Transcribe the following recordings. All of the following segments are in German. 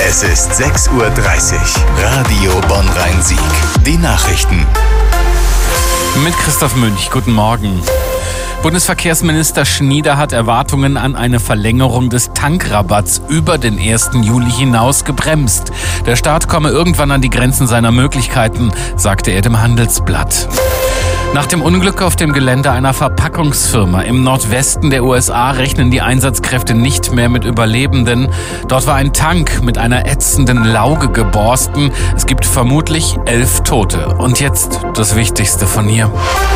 Es ist 6:30 Uhr. Radio Bonn-Rhein-Sieg. Die Nachrichten. Mit Christoph Münch. Guten Morgen. Bundesverkehrsminister Schnieder hat Erwartungen an eine Verlängerung des Tankrabatts über den 1. Juli hinaus gebremst. Der Staat komme irgendwann an die Grenzen seiner Möglichkeiten, sagte er dem Handelsblatt. Nach dem Unglück auf dem Gelände einer Verpackungsfirma im Nordwesten der USA rechnen die Einsatzkräfte nicht mehr mit Überlebenden. Dort war ein Tank mit einer ätzenden Lauge geborsten. Es gibt vermutlich 11 Tote. Und jetzt das Wichtigste von hier.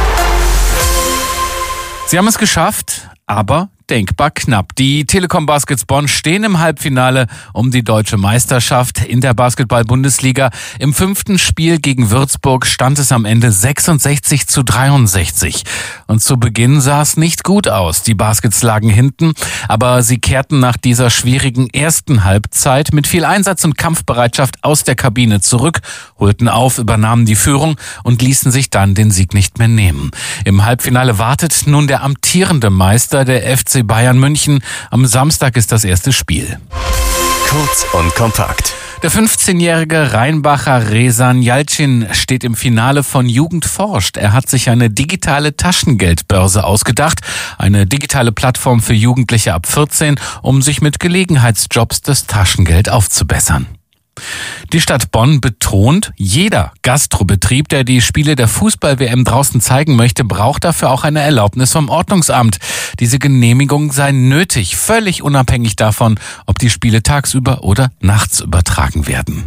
Sie haben es geschafft, aber denkbar knapp. Die Telekom Baskets Bonn stehen im Halbfinale um die deutsche Meisterschaft in der Basketball-Bundesliga. Im 5. Spiel gegen Würzburg stand es am Ende 66-63. Und zu Beginn sah es nicht gut aus. Die Baskets lagen hinten, aber sie kehrten nach dieser schwierigen ersten Halbzeit mit viel Einsatz und Kampfbereitschaft aus der Kabine zurück, holten auf, übernahmen die Führung und ließen sich dann den Sieg nicht mehr nehmen. Im Halbfinale wartet nun der amtierende Meister, der FC Bayern München. Am Samstag ist das erste Spiel. Kurz und kompakt. Der 15-jährige Rheinbacher Rezan Yalcin steht im Finale von Jugend forscht. Er hat sich eine digitale Taschengeldbörse ausgedacht, eine digitale Plattform für Jugendliche ab 14, um sich mit Gelegenheitsjobs das Taschengeld aufzubessern. Die Stadt Bonn betont, jeder Gastrobetrieb, der die Spiele der Fußball-WM draußen zeigen möchte, braucht dafür auch eine Erlaubnis vom Ordnungsamt. Diese Genehmigung sei nötig, völlig unabhängig davon, ob die Spiele tagsüber oder nachts übertragen werden.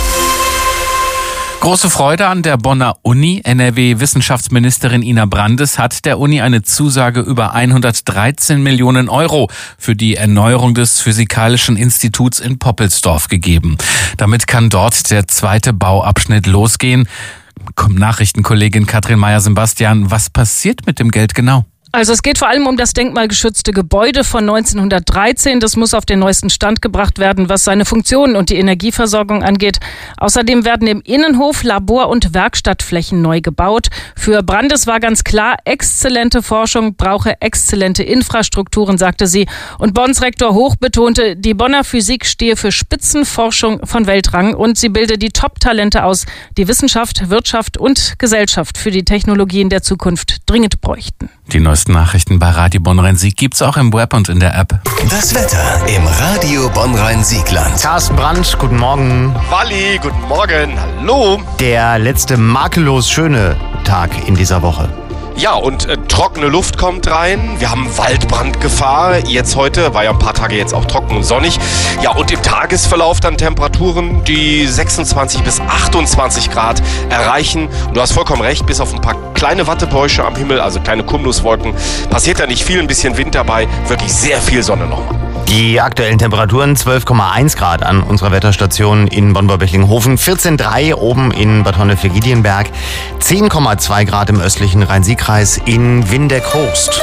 Große Freude an der Bonner Uni. NRW-Wissenschaftsministerin Ina Brandes hat der Uni eine Zusage über 113 Millionen Euro für die Erneuerung des Physikalischen Instituts in Poppelsdorf gegeben. Damit kann dort der zweite Bauabschnitt losgehen. Nachrichtenkollegin Katrin Meyer-Sebastian, was passiert mit dem Geld genau? Also es geht vor allem um das denkmalgeschützte Gebäude von 1913. Das muss auf den neuesten Stand gebracht werden, was seine Funktionen und die Energieversorgung angeht. Außerdem werden im Innenhof Labor- und Werkstattflächen neu gebaut. Für Brandes war ganz klar, exzellente Forschung brauche exzellente Infrastrukturen, sagte sie. Und Bonns Rektor Hoch betonte, die Bonner Physik stehe für Spitzenforschung von Weltrang und sie bilde die Top-Talente aus, die Wissenschaft, Wirtschaft und Gesellschaft für die Technologien der Zukunft dringend bräuchten. Die neuesten Nachrichten bei Radio Bonn-Rhein-Sieg gibt's auch im Web und in der App. Das Wetter im Radio Bonn-Rhein-Siegland. Carsten Brandt, guten Morgen. Wally, guten Morgen. Hallo. Der letzte makellos schöne Tag in dieser Woche. Ja, und trockene Luft kommt rein. Wir haben Waldbrandgefahr. Jetzt heute, war ja ein paar Tage jetzt auch trocken und sonnig. Ja, und im Tagesverlauf dann Temperaturen, die 26 bis 28 Grad erreichen. Und du hast vollkommen recht, bis auf ein paar kleine Wattebäusche am Himmel, also kleine Cumuluswolken, passiert da nicht viel, ein bisschen Wind dabei, wirklich sehr viel Sonne nochmal. Die aktuellen Temperaturen 12,1 Grad an unserer Wetterstation in Bonn-Bechtlinghofen, 14,3 oben in Bad Honnef-Legidien-Berg, 10,2 Grad im östlichen Rhein-Sieg-Kreis in Windeck-Rost.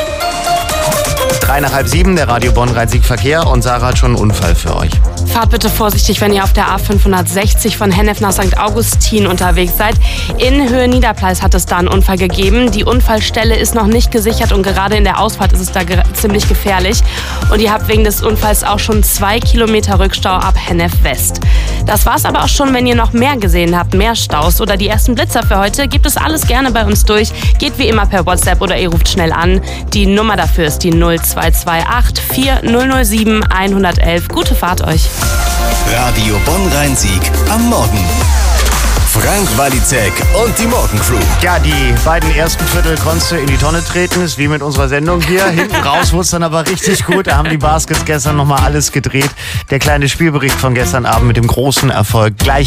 6:03, der Radio Bonn-Rhein-Sieg-Verkehr, und Sarah hat schon einen Unfall für euch. Fahrt bitte vorsichtig, wenn ihr auf der A560 von Hennef nach St. Augustin unterwegs seid. In Höhe Niederpleis hat es da einen Unfall gegeben. Die Unfallstelle ist noch nicht gesichert und gerade in der Ausfahrt ist es da ziemlich gefährlich. Und ihr habt wegen des Unfalls auch schon 2 Kilometer Rückstau ab Hennef West. Das war's aber auch schon, wenn ihr noch mehr gesehen habt, mehr Staus oder die ersten Blitzer für heute, gebt es alles gerne bei uns durch. Geht wie immer per WhatsApp oder ihr ruft schnell an. Die Nummer dafür ist die 0228 4007 111. Gute Fahrt euch. Radio Bonn-Rhein-Sieg am Morgen. Frank Walizek und die Morgencrew. Ja, die beiden ersten Viertel konntest du in die Tonne treten, ist wie mit unserer Sendung hier. Hinten raus wurde es dann aber richtig gut. Da haben die Baskets gestern nochmal alles gedreht. Der kleine Spielbericht von gestern Abend mit dem großen Erfolg gleich